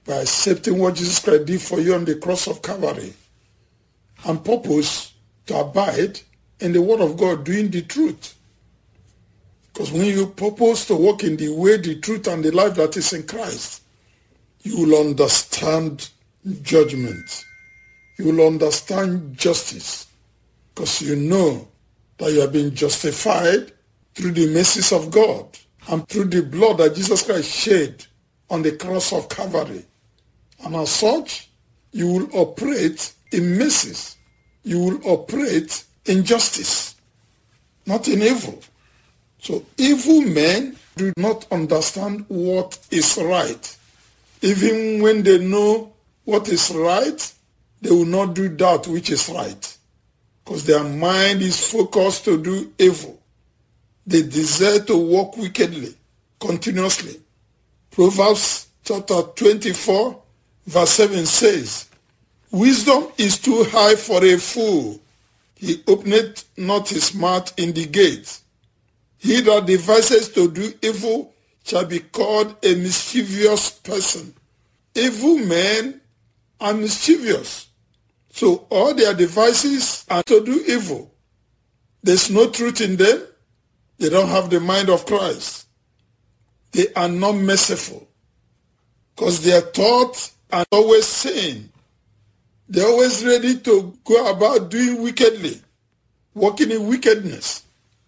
by accepting what Jesus Christ did for you on the cross of Calvary, and purpose to abide in the Word of God, doing the truth. Because when you purpose to walk in the way, the truth, and the life that is in Christ, you will understand judgment. You will understand justice, because you know that you have been justified through the mercies of God and through the blood that Jesus Christ shed on the cross of Calvary. And as such, you will operate in mercies. You will operate in justice, not in evil. So evil men do not understand what is right. Even when they know what is right, they will not do that which is right, because their mind is focused to do evil. They desire to walk wickedly, continuously. Proverbs chapter 24, verse 7 says, "Wisdom is too high for a fool. He openeth not his mouth in the gate. He that devises to do evil shall be called a mischievous person." Evil men are mischievous. So all their devices are to do evil. There's no truth in them. They don't have the mind of Christ. They are not merciful, because their thoughts are always sane. They're always ready to go about doing wickedly, walking in wickedness.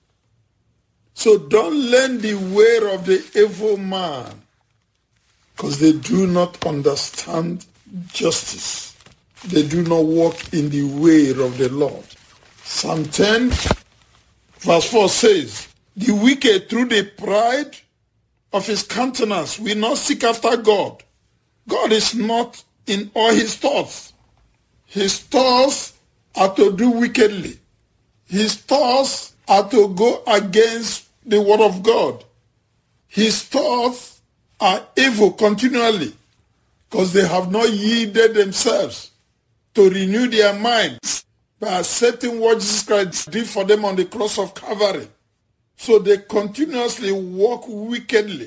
So don't learn the way of the evil man, because they do not understand justice. They do not walk in the way of the Lord. Psalm 10, verse 4 says, "The wicked through the pride of his countenance will not seek after God." God is not in all his thoughts. His thoughts are to do wickedly. His thoughts are to go against the word of God. His thoughts are evil continually, because they have not yielded themselves to renew their minds by accepting what Jesus Christ did for them on the cross of Calvary. So they continuously walk wickedly.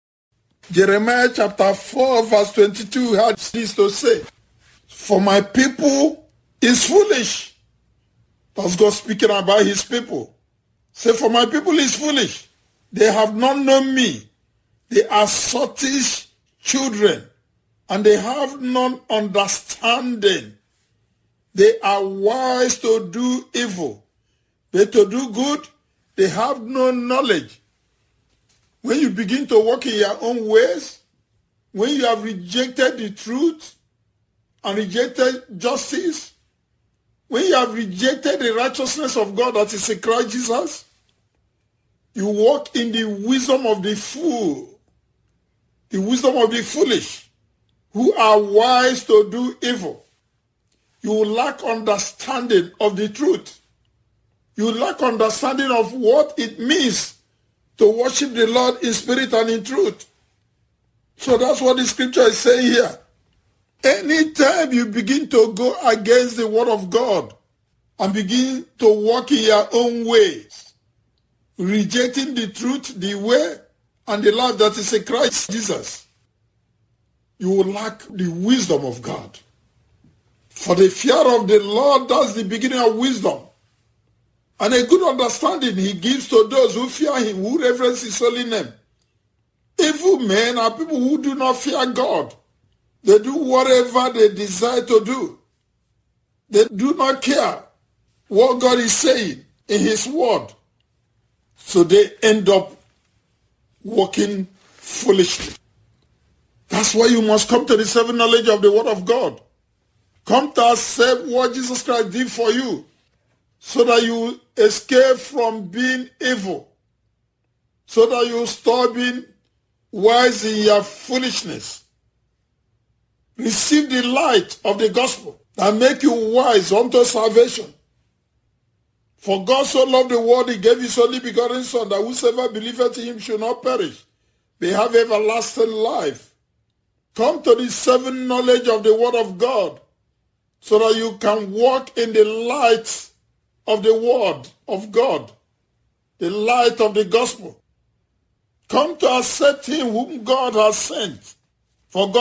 Jeremiah chapter 4 verse 22 had this to say, "For my people is foolish." That's God speaking about his people. Say, "For my people is foolish. They have not known me. They are sottish children, and they have none understanding. They are wise to do evil, but to do good, they have no knowledge." When you begin to walk in your own ways, when you have rejected the truth and rejected justice, when you have rejected the righteousness of God that is in Christ Jesus, you walk in the wisdom of the fool, the wisdom of the foolish, who are wise to do evil. You will lack understanding of the truth. You will lack understanding of what it means to worship the Lord in spirit and in truth. So that's what the scripture is saying here. Anytime you begin to go against the word of God and begin to walk in your own ways, rejecting the truth, the way, and the life that is in Christ Jesus, you will lack the wisdom of God. For the fear of the Lord, that's the beginning of wisdom. And a good understanding he gives to those who fear him, who reverence his holy name. Evil men are people who do not fear God. They do whatever they desire to do. They do not care what God is saying in his word. So they end up walking foolishly. That's why you must come to the saving knowledge of the word of God. Come to accept what Jesus Christ did for you, so that you escape from being evil, so that you stop being wise in your foolishness. Receive the light of the gospel that make you wise unto salvation. For God so loved the world, he gave his only begotten Son, that whosoever believeth in him should not perish, but have everlasting life. Come to the saving knowledge of the word of God, so that you can walk in the light of the word of God, the light of the gospel. Come to accept him whom God has sent. For God